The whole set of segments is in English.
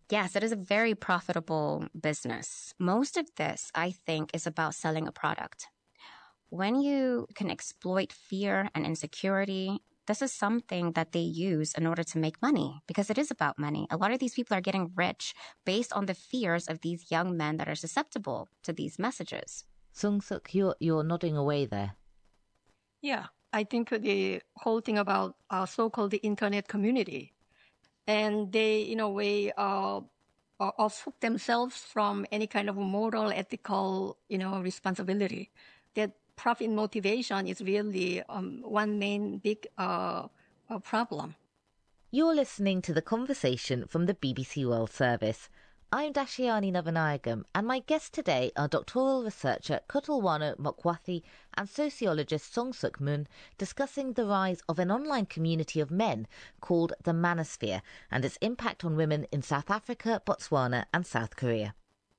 Yes, it is a very profitable business. Most of this, I think, is about selling a product. When you can exploit fear and insecurity, this is something that they use in order to make money because it is about money. A lot of these people are getting rich based on the fears of these young men that are susceptible to these messages. Sung-suk, you're nodding away there. Yeah, I think the whole thing about so-called the internet community, and they, in a way, offhook themselves from any kind of moral, ethical, responsibility. That profit motivation is really one main big problem. You're listening to The Conversation from the BBC World Service. I'm Dashiani Navanayagam, and my guests today are doctoral researcher Kutalwano Mokwathi and sociologist Sung-suk Moon, discussing the rise of an online community of men called the Manosphere and its impact on women in South Africa, Botswana and South Korea.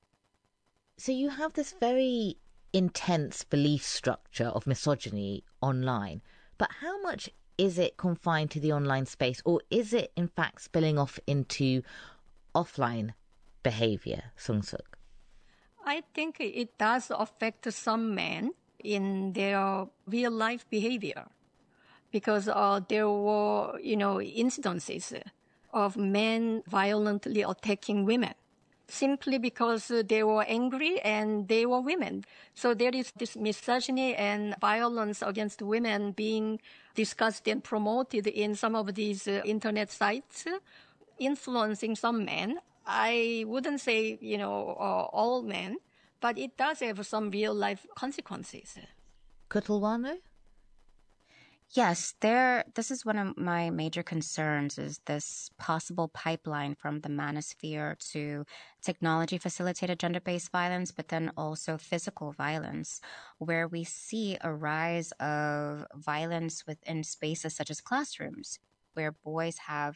So you have this very intense belief structure of misogyny online, but how much is it confined to the online space, or is it in fact spilling off into offline behavior, Sung-suk? I think it does affect some men in their real life behavior, because there were, instances of men violently attacking women simply because they were angry and they were women. So there is this misogyny and violence against women being discussed and promoted in some of these internet sites, influencing some men. I wouldn't say, all men, but it does have some real life consequences. Kutalwano? Yes, this is one of my major concerns, is this possible pipeline from the manosphere to technology-facilitated gender-based violence, but then also physical violence, where we see a rise of violence within spaces such as classrooms, where boys have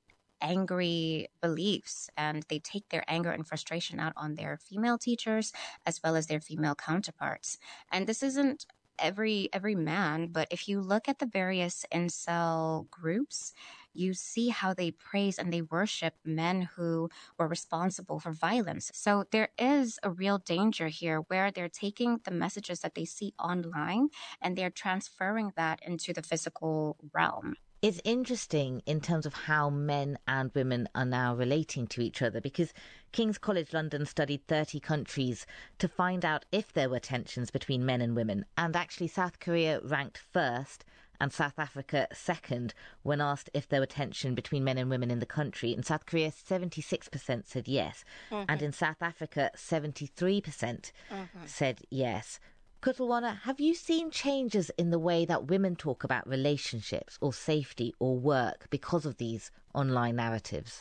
angry beliefs and they take their anger and frustration out on their female teachers as well as their female counterparts. And this isn't every man, but if you look at the various incel groups, you see how they praise and they worship men who were responsible for violence. So there is a real danger here where they're taking the messages that they see online and they're transferring that into the physical realm. It's interesting in terms of how men and women are now relating to each other, because King's College London studied 30 countries to find out if there were tensions between men and women. And actually South Korea ranked first and South Africa second when asked if there were tension between men and women in the country. In South Korea, 76% said yes. Mm-hmm. And in South Africa, 73% said yes. Kutalwano, have you seen changes in the way that women talk about relationships or safety or work because of these online narratives?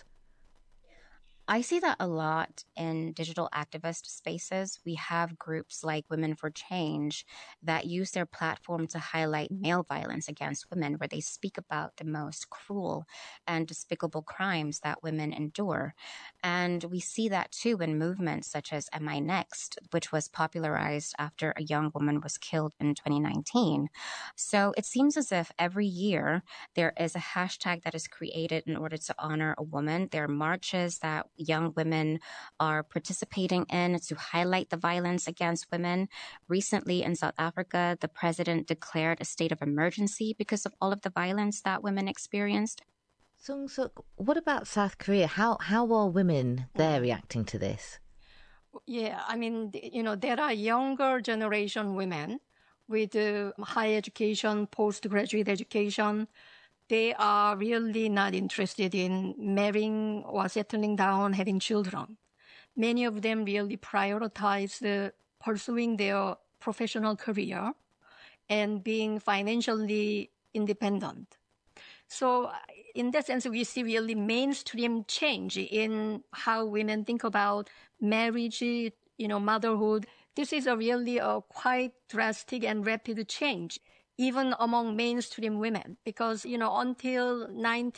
I see that a lot in digital activist spaces. We have groups like Women for Change that use their platform to highlight male violence against women, where they speak about the most cruel and despicable crimes that women endure. And we see that too in movements such as Am I Next, which was popularized after a young woman was killed in 2019. So it seems as if every year there is a hashtag that is created in order to honor a woman. There are marches that young women are participating in to highlight the violence against women. Recently in South Africa, the president declared a state of emergency because of all of the violence that women experienced. Sung-suk, what about South Korea? How are women there reacting to this? Yeah, I mean, there are younger generation women with high education, postgraduate education. They are really not interested in marrying or settling down, having children. Many of them really prioritize pursuing their professional career and being financially independent. So in that sense, we see really mainstream change in how women think about marriage, motherhood. This is a really quite drastic and rapid change, even among mainstream women, because, until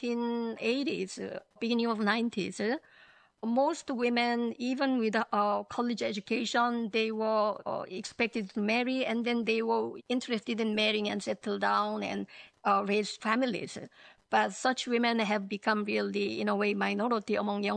1980s, beginning of 90s, most women, even with college education, they were expected to marry, and then they were interested in marrying and settle down and raise families. But such women have become really, in a way, minority among young